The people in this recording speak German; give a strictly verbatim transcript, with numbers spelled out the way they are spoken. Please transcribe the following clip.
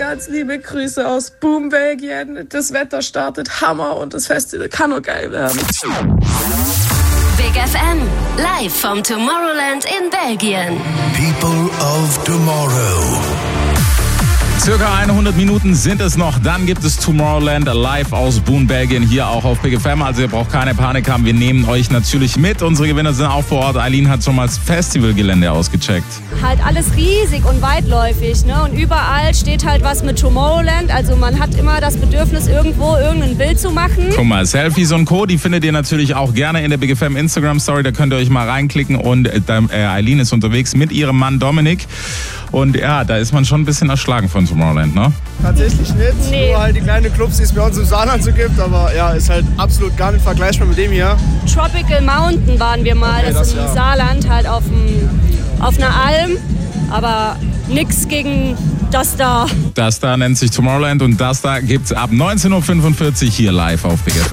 ganz liebe Grüße aus Boom, Belgien. Das Wetter startet Hammer und das Festival kann nur geil werden. Big F M, live vom Tomorrowland in Belgien. People of Tomorrow. Circa hundert Minuten sind es noch, dann gibt es Tomorrowland live aus Boon, Belgien, hier auch auf Big F M. Also ihr braucht keine Panik haben, wir nehmen euch natürlich mit. Unsere Gewinner sind auch vor Ort. Eileen hat schon mal das Festivalgelände ausgecheckt. Halt alles riesig und weitläufig, ne? Und überall steht halt was mit Tomorrowland. Also man hat immer das Bedürfnis, irgendwo irgendein Bild zu machen. Guck mal, Selfies und Co., die findet ihr natürlich auch gerne in der Big F M Instagram Story. Da könnt ihr euch mal reinklicken. Und äh, Eileen ist unterwegs mit ihrem Mann Dominik. Und ja, da ist man schon ein bisschen erschlagen von Tomorrowland, ne? Tatsächlich nicht, nee. Nur halt die kleinen Clubs, die es bei uns im Saarland so gibt, aber ja, ist halt absolut gar nicht vergleichbar mit dem hier. Tropical Mountain waren wir mal, okay, das, das ist im ja. Saarland, halt auf, dem, auf einer Alm, aber nix gegen das da. Das da nennt sich Tomorrowland und das da gibt's ab neunzehn Uhr fünfundvierzig hier live auf Big F M.